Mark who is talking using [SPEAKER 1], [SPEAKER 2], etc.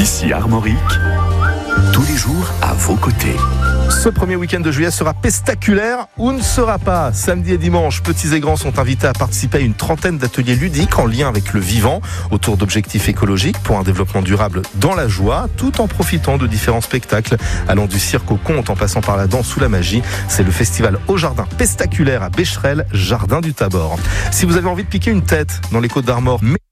[SPEAKER 1] Ici Armorique, tous les jours à vos côtés.
[SPEAKER 2] Ce premier week-end de juillet sera pestaculaire ou ne sera pas. Samedi et dimanche, petits et grands sont invités à participer à une trentaine d'ateliers ludiques en lien avec le vivant, autour d'objectifs écologiques pour un développement durable dans la joie, tout en profitant de différents spectacles, allant du cirque au conte en passant par la danse ou la magie. C'est le festival Au Jardin Pestaculaire à Becherel, Jardin du Tabor. Si vous avez envie de piquer une tête dans les Côtes d'Armor,